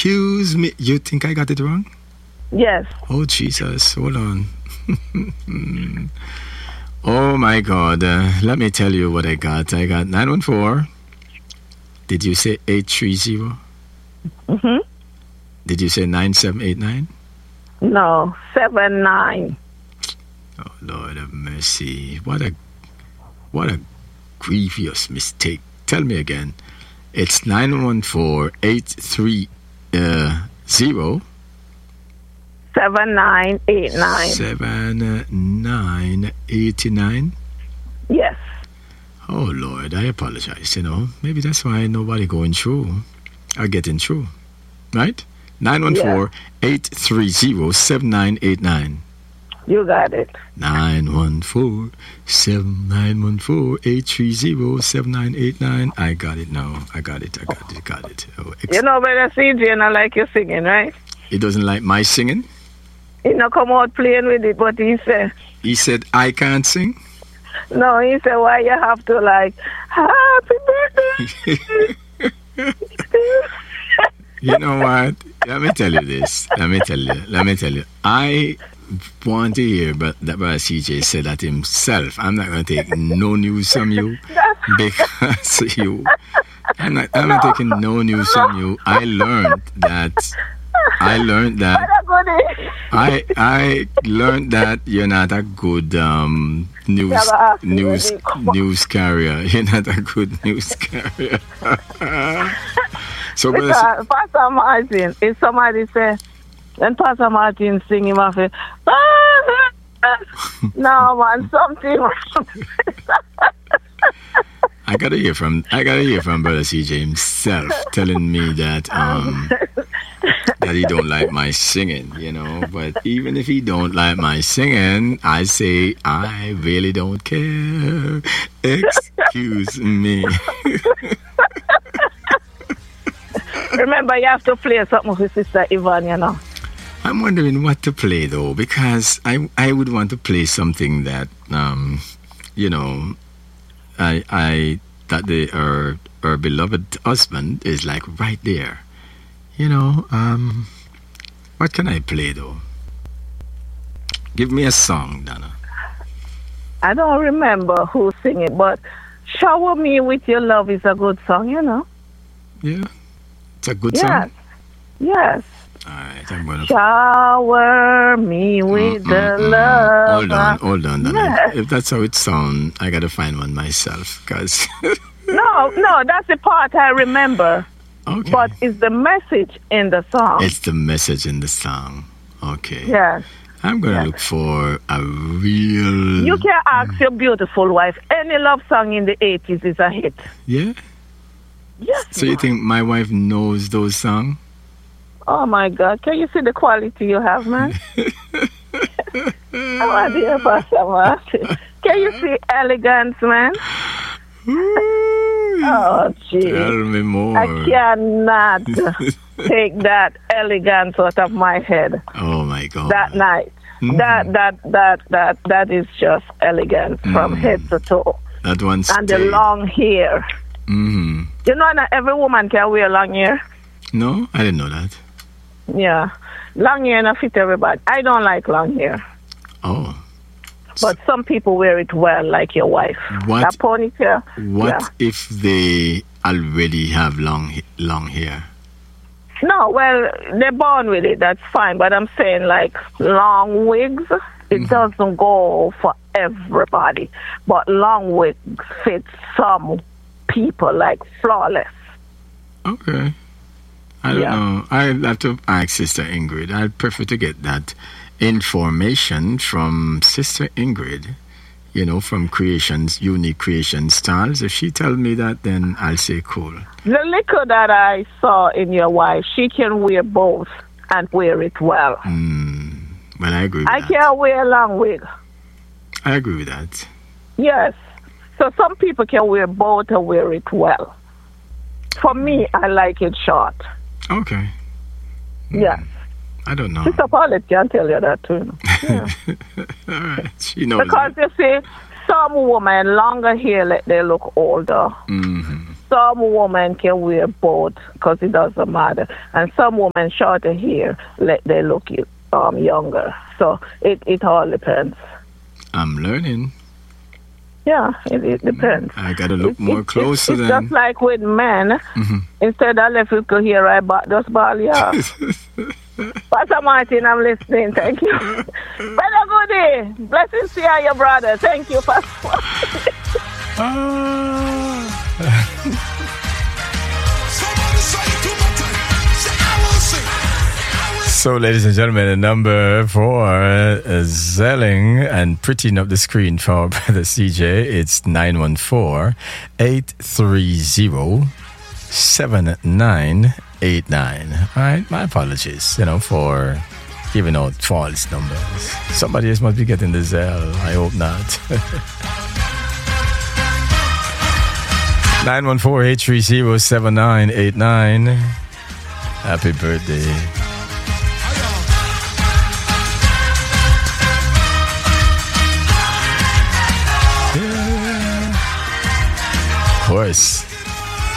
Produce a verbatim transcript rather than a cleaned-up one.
Excuse me. You think I got it wrong? Yes. Oh, Jesus. Hold on. Oh, my God. Uh, let me tell you what I got. I got nine one four. Did you say eight three zero? Mm-hmm. Did you say nine seven eight nine? No, seven nine. Oh, Lord of mercy. What a what a grievous mistake. Tell me again. It's nine one four eight three zero. seven nine eight nine. seven nine eight nine? Yes. Oh, Lord, I apologize, you know. Maybe that's why nobody going through or getting through. Right? nine one four eight three zero seven nine eight nine. You got it. nine one four seven nine one four eight three zero seven nine eight nine. I got it now. I got it. I got it. Got it. Oh, ex- you know, Brother C J, and I like you singing, right? He doesn't like my singing? He no come out playing with it, but he said... He said, I can't sing? No, he said, why you have to like, happy birthday. You know what? Let me tell you this. Let me tell you. Let me tell you. I want to hear but that Brother C J said that himself. I'm not going to take no news from you because you... I'm not, I'm not taking no news from you. I learned that... I learned that... I I learned that you're not a good um, news news news carrier. You're not a good news carrier. So, because Pastor Martin, if somebody say, when Pastor Martin sing him off it, no man, something wrong. I gotta hear from I gotta hear from Brother C J himself telling me that um that he don't like my singing, you know. But even if he don't like my singing, I say I really don't care. Excuse me. Remember, you have to play something with Sister Yvonne, you know. I'm wondering what to play though, because I I would want to play something that um you know I I that the her her beloved husband is like right there. You know, um what can I play though? Give me a song, Donna. I don't remember who sing it, but Shower Me With Your Love is a good song, you know. Yeah. It's a good yes. song. Yes. All right, I'm gonna shower me with mm, the mm, love. Hold on, hold on, Donna. Yes. If that's how it sounds, I gotta find one myself, cause. no, no, that's the part I remember. Okay. But it's the message in the song. It's the message in the song. Okay. Yes. I'm gonna yes. look for a real. You can ask your beautiful wife. Any love song in the eighties is a hit. Yeah. Yes. So you think my wife knows those songs? Oh my God! Can you see the quality you have, man? Oh dear, Pastor Martin. Can you see elegance, man? Oh, gee. Tell me more. I cannot take that elegance out of my head. Oh my God! That night, mm-hmm. that that that that that is just elegance mm. from head to toe. That one and stayed. the long hair. Mm-hmm. You know, not every woman can wear long hair. No, I didn't know that. Yeah, long hair not fit everybody. I don't like long hair. Oh. But some people wear it well, like your wife. What? That ponytail. What yeah. if they already have long long hair? No, well, they're born with it. That's fine. But I'm saying, like, long wigs, it mm-hmm. doesn't go for everybody. But long wigs fit some people, like, flawless. Okay. I don't yeah. know. I'll have to ask Sister Ingrid. I'd prefer to get that information from Sister Ingrid, you know, from Creations, Unique Creation Styles. If she tells me that, then I'll say cool. The liquor that I saw in your wife, she can wear both and wear it well. Mm, well, I agree with I that. I can't wear a long wig. I agree with that. Yes. So some people can wear both and wear it well. For me, I like it short. Okay. Mm. Yes. I don't know. Sister Paulette can tell you that too. Yeah. All right. She knows. Because it. you see, some women longer hair let they look older. Mm-hmm. some women can wear both because it doesn't matter. And some women shorter hair, let they look um, younger. So it, it all depends. I'm learning. Yeah, it, it depends. I got to look it's, more it's, closer it's, it's than... just like with men. Mm-hmm. Instead of left you could hear, I but just ball, yeah. Pastor Martin, I'm listening. Thank you. Brother Goody, blessings to you, your brother. Thank you, Pastor Martin. Ah. So, ladies and gentlemen, the number for uh, Zelling and prettying up the screen for Brother C J, it's nine one four, eight three zero, seven nine eight nine. All right, my apologies, you know, for giving out false numbers. Somebody else must be getting the Zell. I hope not. nine one four, eight three zero, seven nine eight nine. Happy birthday. Of course.